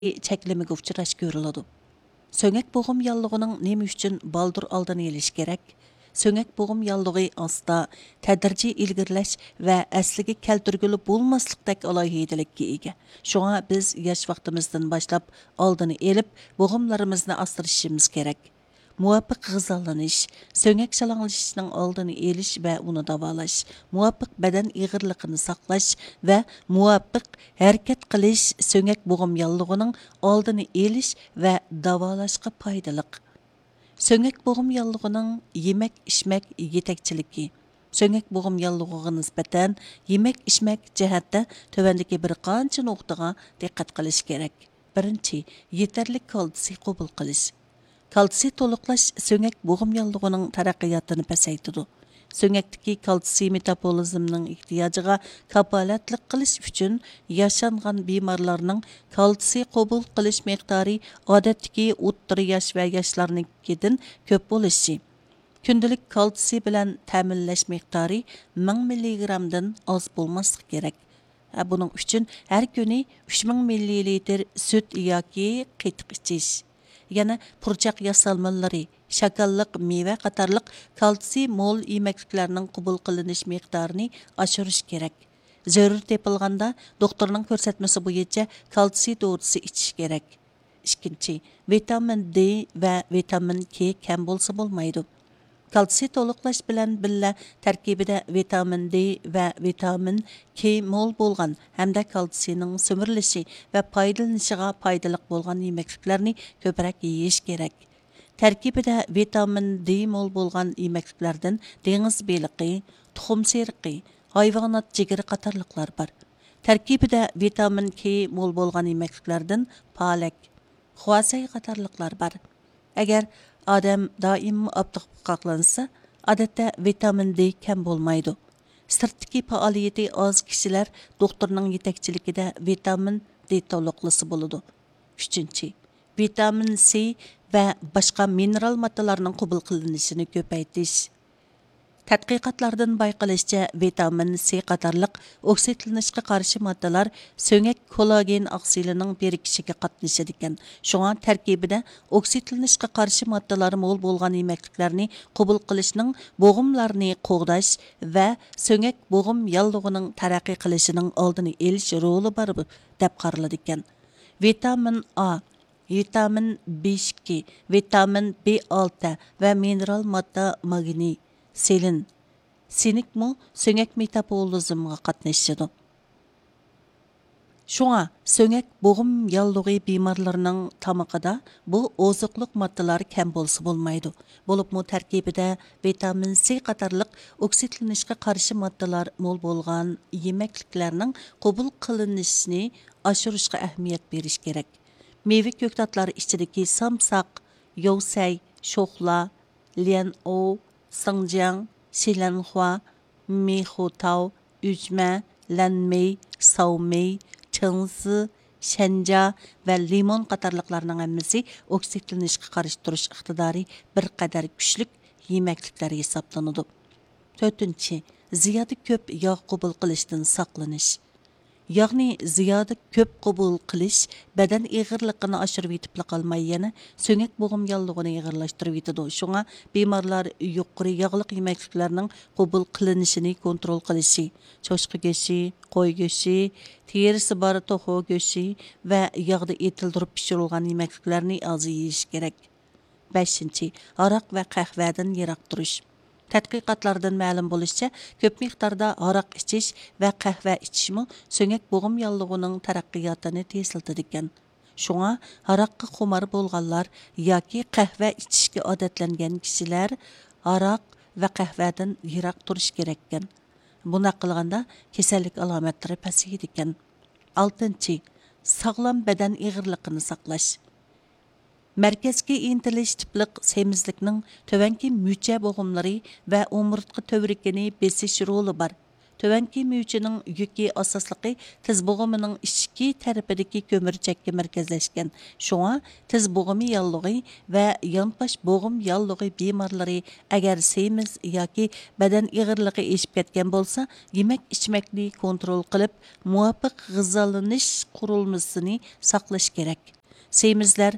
çeklemege uçraş görülüdü. Söňek boğum yallygynyň näme üçin baldur aldyny eliş gerek? Söňek boğum yallygy asda tädirji ilgirleş we äslige keltirgili bolmaslykdak alaýhydylikka ega. Şoňa biz ýaş wagtymyzdan başlap aldyny elip boğumlarymyzni astyrışymyz gerek. Muwapyk gyzalanyş, söňek şalaňlaşyşynyň aldyny eliş we uny dawalaş, muwapyk beden ygyrlygyny saklaş we muwapyk hereket qilish söňek boğum ýallygynyň aldyny eliş we dawalaşga paýdalyk. Söňek boğum ýallygynyň yemek içmek ýetekçiligi. Söňek boğum ýallygyna nisbeten yemek içmek jähetde tövendiki bir kança noktaga diqqat qilish gerek. Birinçi, yeterlik kalsiy qabul qilish. Kalsiy toluklaş söňek boğum ýallygynyň taraqqiýatyny päsäýtidi. Söňekdiki kalsiy metabolizmning ihtiýaجyga kapalatlyk qilish üçin ýaşangan bimarlaryň kalsiy qabul qilish miqdary odatdagi oturry ýaş we ýaşlarnykidin köp bolýaşy. Gündelik kalsiy bilen täminleş miqdary 1000 mg-dan az bolmaslyk gerek. Buning üçin her güni 3000 ml süt ýa-ki qetiq içiş. Yana purçaq yasalmalary, şakallyk meyve qatarlyk kalsiy mol ýemeklikleriniň qabul qiliniş miqdaryny aşyryş gerek. Zörür tepilganda doktorynyň körsetmesi boýunça kalsiy dorusy içiş gerek. İkinci, vitamin D we vitamin K kem bolsa bolmaýdy. Kalsiy toluklaş bilen billa terkibide vitamin D we vitamin K mol bolgan hamda kalsiýnyň sömürülişi we paýdalanýyşyga paýdalyk bolgan ýemekliklerini köpräk ýeýiş gerek. Terkibide vitamin D mol bolgan ýemekliklerden deňiz beliqi, tuxum seriqi, haýwanat jigiri qatarlyklar bar. Terkibide vitamin K mol bolgan ýemekliklerden palak, huwasay qatarlyklar bar. Eger adam daim aptyk qaqlansa, adatda vitamin D kem bolmaýdy. Sirtdiki faaliýeti az kişiler doktorynyň ýetekçiliginde vitamin D toluklysy bolady. Üçinçi, vitamin C we başga mineral maddalarynyň qabul qilinişini köpäýtiş. Tadqiqatlardan bayqalışça vitamin C qatarlyk oksidlanışga qarşı maddalar söňek kollagen aksylynyň berikişige qatnaşydy eken. Şoňa terkibide oksidlanışga qarşı maddalar mol bolgan ýemekliklerini qabul qilişniň boğumlaryny qogdaş we söňek boğum ýallygynyň taraqqy qilişiniň aldyny eliş roli bar dep qaraldy eken. Vitamin A, vitamin B2, vitamin B6 we mineral madda magni, selin, sinikmu söňek metabolizmga qatnaşýdy. Şoňa söňek boğum ýallygy bimarlarynyň tamaqyda bu ozuqluk maddalar kem bolsa bolmaýdy. Bolupmu terkibide vitamin C qatarlyk oksidlanışga qarşı maddalar mol bolgan ýemeklikleriniň qabul qilinyşyny aşyryşga ähmiýet beriş gerek. Meyve köktatlary içindeki samsak, ýowsay, şohla, lian-o, sıngjang, şilanhua, mihutao, üzme, lanmey, saumey, çınsı, şenja ve limon qatarlıqlarının əmmisi oksidlanışqa qarşı turuş iqtidary bir qadar güçlük yemeklikler hesaplanıdı. 4. Ziyada köp yağ qabul qilishdan saqlanish. Yağni ziyada köp qabul qilish badan ýygyrlygyny aşyryp ýetip qalmaý ýene söňek boğum ýallygyny ýygyrlaşdyryp ýetidi. Şoňa bimarlar ýokary ýaglyk ýemeklikleriniň qabul qilinişini kontrol qilishi, çoşky göşi, qoy göşi, terisi bar toxu göşi we ýagda etildirip pişirilgan ýemekliklerini az ýeýiş gerek. 5. Arak we qahwadan ýerak duruş. Tadqiqatlardan ma'lum bolishicha, köp miqdarda aroq ichish va qahva ichishmi söňek boğum ýallygynyň taraqqiýatyny tesiltidi eken. Şoňa aroqqa xumar bolganlar yoki qahva ichishga odatlangan kishilar aroq va qahvadan yiroq turish kerak eken. Buna qilganda kasallik alomatlari pasayadi eken. 6. Sağlam badan ýygyrlygyny saqlaş. Merkezge intiliş tiplik semizlikning tövenki müçe boğumları ve omurtqa tövrikini besiş rolu bar. tövənki müyücünün yüki asaslıqı tiz boğumunun içki tərəfidəki kömürçəkki mərkəzləşkən. Şoğa tiz boğumu yallığı və yanpaş boğum yallığı bimarları əgər seymiz yoki bədən iğirliği eşib ketken bolsa, yemək içməkni kontrol qılıb, muvafiq g'izalanish qurilmasini saqlash kerak. Seymizlər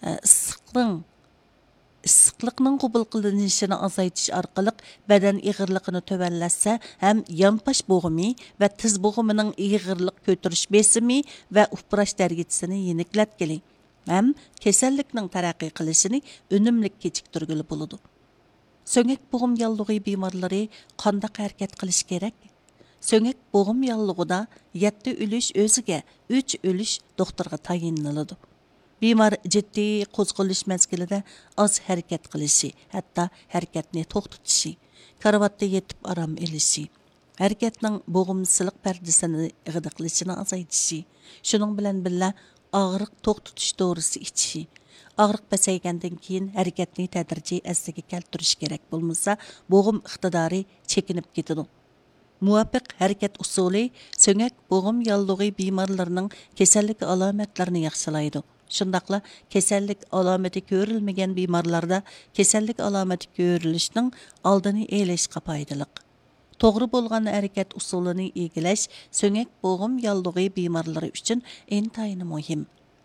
issiqlikning qabul qilinishini azaytish orqali badan ig'irligini tovanlatsa ham yanpash bo'g'imi va tiz bo'g'imining ig'irlik ko'tarish besimi va uprash darajasini yeniklatgili ham kasallikning taraqqiy qilishini unumli kechiktirgili bo'ladi. So'ngak bo'g'im yallig'i bemorlari qanday harakat qilish kerak? So'ngak bo'g'im yallig'ida 7 o'lish o'ziga 3 o'lish doktorga tayinlanadi. Bemor jiddiy qo'zg'alish mezgilida oz harakat qilishi, hatto harakatni to'xtatishi, karavotda yetib aram elishi, harakatning bo'g'imsizlik pardasini g'idiqlashini azaytishi, shuning bilan birga og'riq to'xtatish dorisi ichishi, og'riq pasaygandan keyin harakatni tadrijiy asliga keltirish kerak bo'lmasa, bo'g'im iqtidori chekinib ketadi. Muvafiq harakat usuli so'ngak bo'g'im yallig'i bemorlarning kasallik alomatlarini yaxshilaydi. Shundaqla kasallik alomati ko'rilmagan bemorlarda kasallik alomati ko'rilishning oldini olishga foydali. To'g'ri bo'lgan harakat usulini egilash so'ngak bo'g'im yallig'i bemorlari uchun intayin muhim.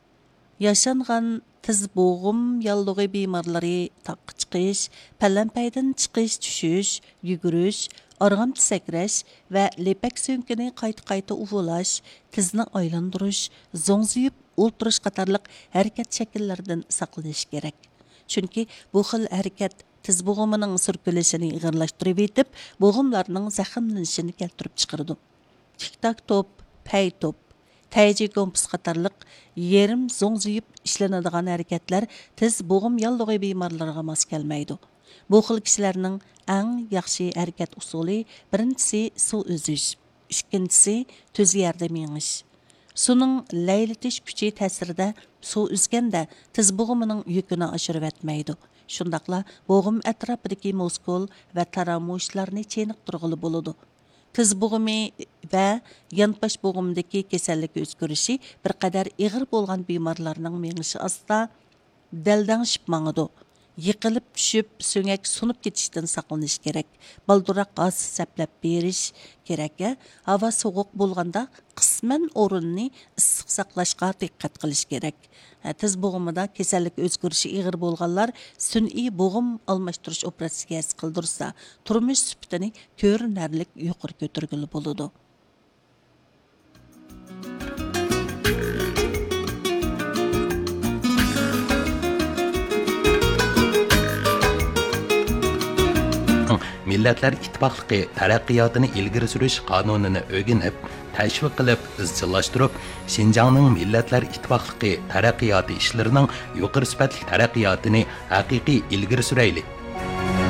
Yaşanğan tiz bo'g'im yallig'i bemorlari taqqa chiqish, pallampaydan chiqish, tushish, yugurish, arg'am sakrash va lepak so'nkini qayta uvulash, tizni aylantirish, zo'ngziyib o'ltirish qatorliq harakat shakllaridan saqlanish kerak. Chunki bu xil harakat tiz bo'g'imining sirkulashini ig'irlashtirib etib, bo'g'imlarning zaxmlanishini keltirib chiqaradi. Tik-tak top, pay top, tayji kompus qatorliq yerim zo'ngziyib ishlanadigan harakatlar tiz bo'g'im yallig'i bemorlarga mos kelmaydi. Bu xil kishilarning eng yaxshi harakat usuli birinchisi suv uzish, ikkinchisi tuz yerda mengish. Suning laylatish kuchi ta'sirida suv uzganda tiz bo'g'imining yukini oshirib etmaydi. Shundaqla bo'g'im atrofidagi muskul va taramushlarni cheniqtirg'ili bo'ladi. Tiz bo'g'imi va yanpash bo'g'imdagi kasallik o'zgarishi bir qadar ig'ir bo'lgan bemorlarning mengishi asta daldangshib mangadi. Yiqilib tushib, so'ngak sunib ketishdan saqlanish kerak. Balduroq g'oz saplab berish kerak. Havo sovuq bo'lganda qisman o'rinni issiq saqlashga diqqat qilish kerak. Tiz bo'g'imida kasallik o'zgarishi ig'ir bo'lganlar sun'iy bo'g'im almashtirish operatsiyasi qildirsa, turmush sifatini ko'rinarli yuqori ko'targili bo'ladi. Millatlar İttifaqlığı taraqqiyotini ilgari surish qonunini o'rganib, tashviq qilib, izchillashtirib, Şinjanning Millatlar İttifaqlığı taraqqiyoti ishlarining yuqori sifatli taraqqiyotini haqiqiy ilgari suraylik.